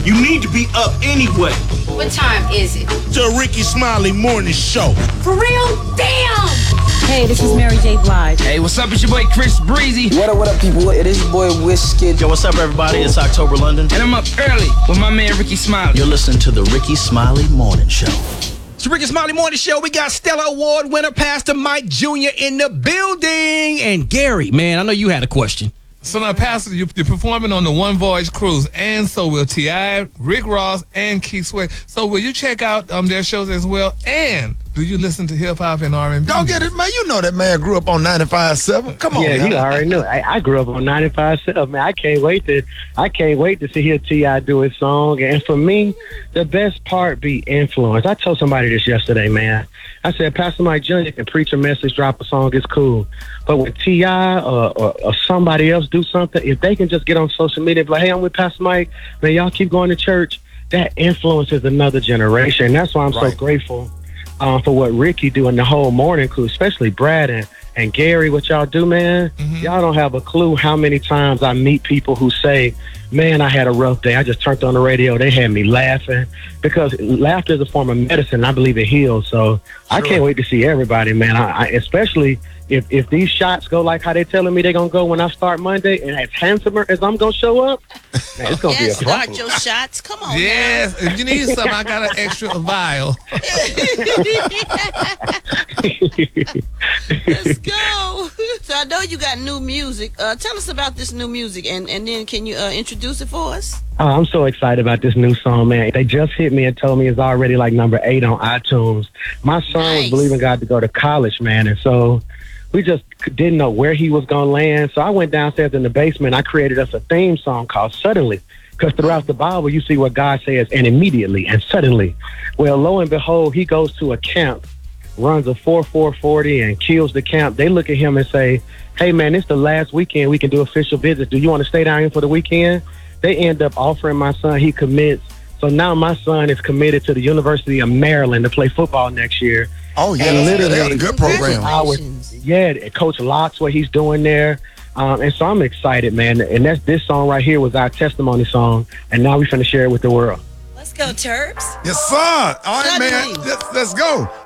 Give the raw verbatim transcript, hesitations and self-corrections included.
You need to be up anyway. What time is it? The Ricky Smiley Morning Show. For real? Damn! Hey, this is Mary J. Blige. Hey, what's up? It's your boy Chris Breezy. What up, what up, people? It is your boy Wizkid. Yo, what's up, everybody? It's October London. And I'm up early with my man Ricky Smiley. You're listening to the Ricky Smiley Morning Show. It's the Ricky Smiley Morning Show. We got Stellar Award winner Pastor Mike Junior in the building. And Gary, man, I know you had a question. So now, Pastor, you're performing on the One Voyage Cruise, and so will T I, Rick Ross, and Keith Sweat. So will you check out um, their shows as well? And do you listen to hip-hop and R and B? Don't get it, man. You know that man grew up on ninety-five point seven. Come on, yeah, man. you already know. I, I grew up on ninety-five point seven, man. I can't wait to I can't wait to see hear T I do his song. And for me, the best part be influence. I told somebody this yesterday, man. I said, Pastor Mike Junior can preach a message, drop a song, it's cool. But when T I or, or, or somebody else do something, if they can just get on social media and be like, hey, I'm with Pastor Mike, man, y'all keep going to church, that influences another generation. And that's why I'm right. so grateful uh, for what Ricky do in the whole morning crew, especially Brad and, and Gary, what y'all do, man. Mm-hmm. Y'all don't have a clue how many times I meet people who say, man, I had a rough day. I just turned on the radio. They had me laughing because laughter is a form of medicine. I believe it heals. So sure. I can't wait to see everybody, man. I, I especially if, if these shots go like how they're telling me they're going to go when I start Monday, and as handsomer as I'm going to show up, man, it's going to yes, be a problem. Start your shots. Come on. Yes. Now. If you need something, I got an extra vial. Let's go. So I know you got new music. Uh, tell us about this new music, and, and then can you uh, introduce it for us? Oh, I'm so excited about this new song, man. They just hit me and told me it's already like number eight on iTunes. My son nice. was believing God to go to college, man, and so we just didn't know where he was going to land. So I went downstairs in the basement. I created us a theme song called Suddenly, because throughout the Bible, you see what God says, and immediately, and suddenly. Well, lo and behold, he goes to a camp, runs a four four forty and kills the camp. They look at him and say, hey, man, it's the last weekend we can do official visits. Do you want to stay down here for the weekend? They end up offering my son. He commits. So now my son is committed to the University of Maryland to play football next year. Oh, yeah. And literally, they got a good program. Was, yeah, Coach Locke's what he's doing there. Um, and so I'm excited, man. And that's this song right here was our testimony song. And now we're finna share it with the world. Let's go, Terps. Yes, sir. All right, man. Let's, let's go.